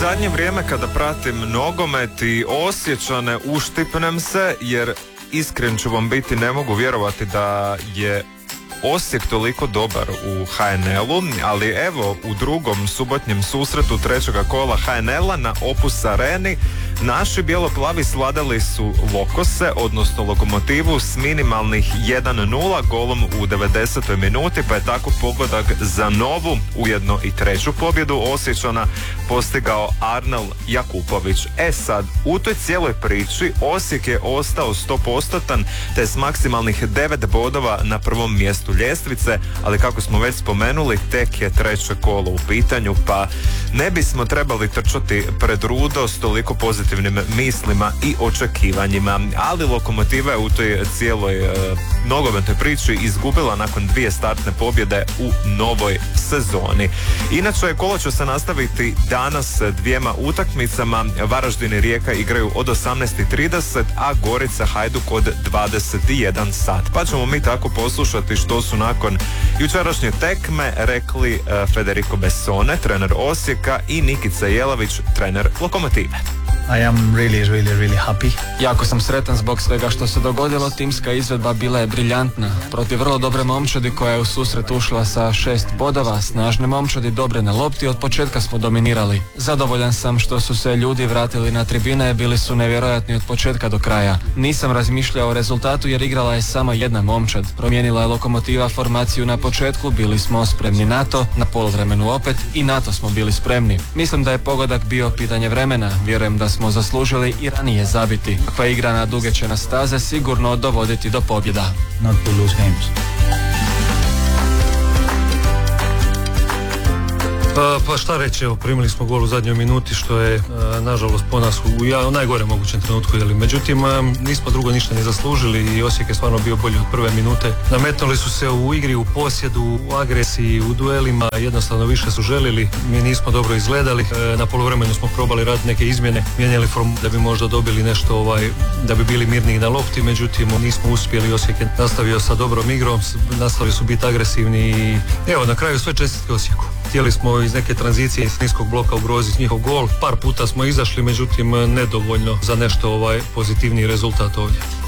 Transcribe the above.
zadnje vrijeme kada pratim nogomet i Osječane uštipnem se, jer iskren ću vam biti, ne mogu vjerovati da je Osijek toliko dobar u HNL-u, ali evo u drugom subotnjem susretu trećega kola HNL-a na Opus Areni naši bijelo-plavi svladali su Lokose, odnosno Lokomotivu, s minimalnih 1-0 golom u 90. minuti, pa je tako pogodak za novu, ujedno i treću pobjedu Osječana postigao Arnel Jakupović. Sad, u toj cijeloj priči Osijek je ostao 100%, te s maksimalnih 9 bodova na prvom mjestu ljestvice, ali kako smo već spomenuli, tek je treće kolo u pitanju, pa ne bismo trebali trčati pred rudo s toliko pozitivnim mislima i očekivanjima, ali Lokomotiva je u toj cijeloj nogometnoj priči izgubila nakon 2 startne pobjede u novoj sezoni. Inače, kolo će se nastaviti danas 2 utakmicama. Varaždin i Rijeka igraju od 18:30, a Gorica Hajduk od 21 sat. Pa ćemo mi tako poslušati što su nakon jučerašnje tekme rekli Federico Bessone, trener Osijeka, i Nikica Jelavić, trener Lokomotive. I am really happy. Jako sam sretan zbog svega što se dogodilo. Timska izvedba bila je briljantna. Protiv vrlo dobre momčadi koja je u susret ušla sa 6 bodova, snažne momčadi, dobre na lopti, od početka smo dominirali. Zadovoljan sam što su se ljudi vratili na tribine, bili su nevjerojatni od početka do kraja. Nisam razmišljao o rezultatu jer igrala je samo jedna momčad. Promijenila je Lokomotiva formaciju na početku, bili smo spremni na to, na poluvremenu opet i na to smo bili spremni. Mislim da je pogodak bio pitanje vremena, vjerujem da smo zaslužili i ranije zabiti. Kakva igra na duge će nas staze sigurno dovoditi do pobjeda. Not to lose games. Pa šta reći, evo, primili smo gol u zadnjoj minuti, što je nažalost po nas u najgore mogućem trenutku, međutim nismo drugo ništa ni zaslužili i Osijek je stvarno bio bolji od prve minute. Nametnuli su se u igri, u posjedu, u agresiji, u duelima, jednostavno više su želili, mi nismo dobro izgledali. Na poluvremenu smo probali raditi neke izmjene, mijenjali formu da bi možda dobili nešto, da bi bili mirniji na lopti, međutim nismo uspjeli. Osijek je nastavio sa dobrom igrom, nastavili su biti agresivni i evo, na kraju sve čestitke Osijeku. Htjeli smo iz neke tranzicije iz niskog bloka ugroziti njihov gol. Par puta smo izašli, međutim nedovoljno za nešto pozitivniji rezultat ovdje.